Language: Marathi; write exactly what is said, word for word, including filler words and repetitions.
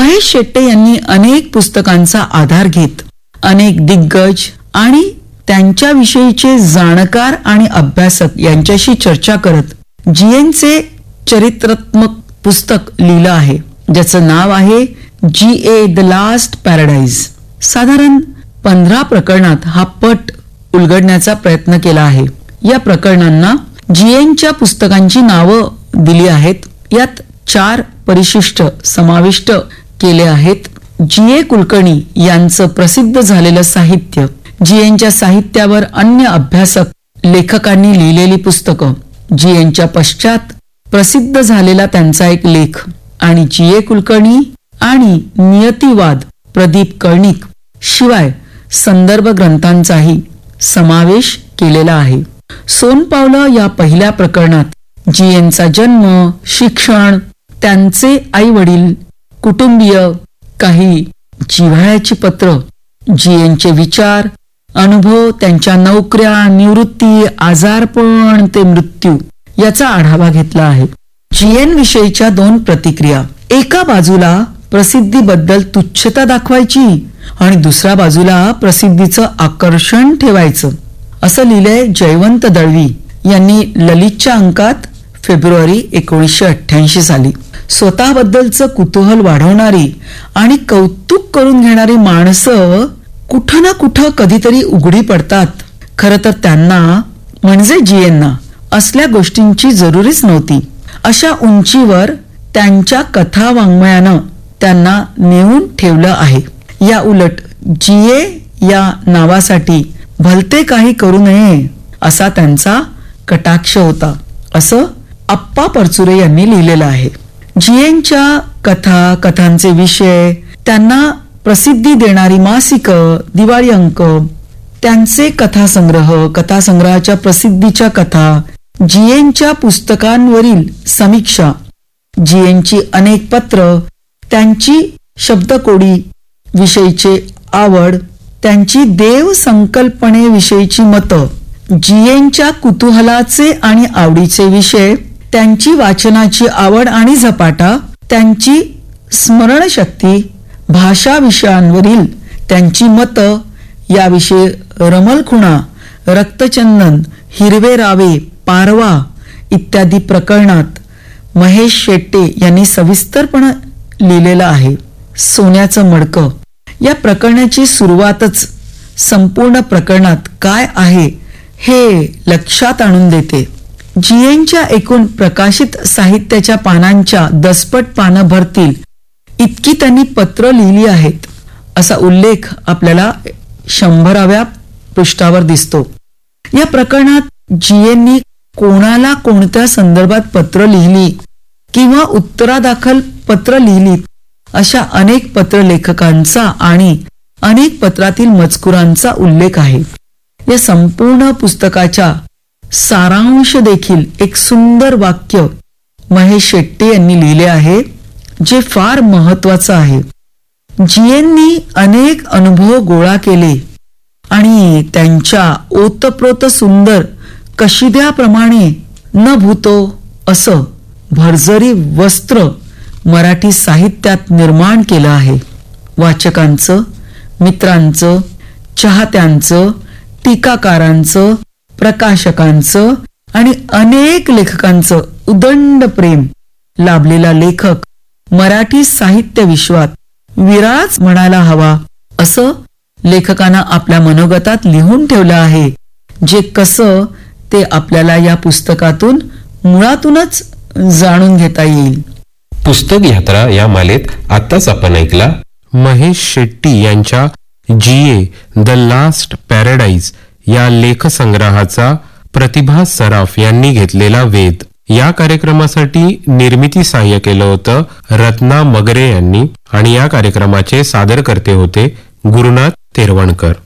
महेश शेट्टे यांनी अनेक पुस्तकांचा आधार घेत अनेक दिग्गज आणि त्यांच्याविषयीचे जाणकार आणि अभ्यासक यांच्याशी चर्चा करत जीएनचे चरित्रात्मक पुस्तक लिहिलं आहे, ज्याचं नाव आहे जी ए द लास्ट पॅराडाईज. साधारण पंधरा प्रकरणात हा पट उलगडण्याचा प्रयत्न केला आहे. या प्रकरणांना जीएनच्या पुस्तकांची नावं दिली आहेत. यात चार परिशिष्ट समाविष्ट केले आहेत. जी ए कुलकर्णी यांचं प्रसिद्ध झालेलं साहित्य, जीएनच्या साहित्यावर अन्य अभ्यासक लेखकांनी लिहिलेली पुस्तकं, जीएनच्या पश्चात प्रसिद्ध झालेला त्यांचा एक लेख आणि जी ए कुलकर्णी आणि नियतिवाद प्रदीप कर्णिक शिवाय संदर्भ ग्रंथांचाही समावेश केलेला आहे. सोनपावलं या पहिल्या प्रकरणात जीएनचा जन्म, शिक्षण, त्यांचे आई वडील, कुटुंबीय, काही जिव्हाळ्याची पत्र, जीएनचे विचार, अनुभव, त्यांच्या नोकऱ्या, निवृत्ती, आजारपण ते मृत्यू याचा आढावा घेतला आहे. जीएन विषयीच्या दोन प्रतिक्रिया. एका बाजूला प्रसिद्धीबद्दल तुच्छता दाखवायची आणि दुसऱ्या बाजूला प्रसिद्धीचं आकर्षण ठेवायचं, असं लिहिलंय जयवंत दळवी यांनी ललितच्या अंकात फेब्रुवारी एकोणीसशे अठ्ठ्याऐंशी साली. स्वतःबद्दलचं कुतूहल वाढवणारी आणि कौतुक करून घेणारी माणसं कुठं ना कुठं कधीतरी उघडी पडतात. खरं तर त्यांना म्हणजे जीएनना असल्या गोष्टींची जरुरीच नव्हती. अशा उंचीवर त्यांच्या कथा वाङ्मयानं त्यांना नेऊन ठेवलं आहे. या उलट जीए या नावासाठी भलते काही करू नये असा त्यांचा कटाक्ष होता, असं आप्पा परचुरे यांनी लिहिलेलं आहे. जीएनच्या कथा, कथांचे विषय, त्यांना प्रसिद्धी देणारी मासिकं, दिवाळी अंक, त्यांचे कथासंग्रह, कथासंग्रहाच्या प्रसिद्धीच्या कथा, जीएनच्या पुस्तकांवरील समीक्षा, जीएनची अनेक पत्र, त्यांची शब्दकोडी विषयीचे आवड, त्यांची देव संकल्पनेविषयीची मतं, जीएनच्या कुतूहलाचे आणि आवडीचे विषय, त्यांची वाचनाची आवड आणि झपाटा, त्यांची स्मरणशक्ती, भाषा विषयांवरील त्यांची मतं, याविषयी रमलखुणा, रक्तचंदन, हिरवे रावे, पारवा इत्यादी प्रकरणात महेश शेट्टे यांनी सविस्तरपणे लिहिलेलं आहे. सोन्याचं मडकं या प्रकरणाची सुरुवातच संपूर्ण प्रकरणात काय आहे हे लक्षात आणून देते. जीएनच्या एकूण प्रकाशित साहित्याच्या पानांच्या दसपट पानं भरतील इतकी त्यांनी पत्र लिहिली आहेत असा उल्लेख आपल्याला शंभराव्या पृष्ठावर दिसतो. या प्रकरणात जीएननी कोणाला कोणत्या संदर्भात पत्र लिहिली किंवा उत्तरादाखल पत्र लिहिलीत अशा अनेक पत्रलेखकांचा आणि अनेक पत्रातील मजकुरांचा उल्लेख आहे. या संपूर्ण पुस्तकाच्या सारांश देखील एक सुंदर वाक्य महेश शेट्टे यांनी लिहिले आहे, जे फार महत्वाचं आहे. जीएननी अनेक अनुभव गोळा केले आणि त्यांच्या ओतप्रोत सुंदर कशिद्याप्रमाणे न भूतो असं भरजरी वस्त्र मराठी साहित्यात निर्माण केलं आहे. वाचकांचं, मित्रांचं, चाहत्यांचं, टीकाकारांचं, प्रकाशकांचं आणि अनेक लेखकांचं उदंड प्रेम लाभलेला लेखक मराठी साहित्य विश्वात विराज म्हणायला हवा असं लेखकांना आपल्या मनोगतात लिहून ठेवलं आहे, जे कसं ते आपल्याला या पुस्तकातून मुळातूनच जाणून घेता येईल. पुस्तक यात्रा या मालेत आताच आपण ऐकला महेश शेट्टी यांच्या जीए द लास्ट पॅराडाईज या लेखसंग्रहाचा प्रतिभा सराफ यांनी घेतलेला वेध. या कार्यक्रमासाठी निर्मिती सहाय्य केलं होतं रत्ना मगरे यांनी आणि या कार्यक्रमाचे सादरकर्ते होते गुरुनाथ तेरवणकर.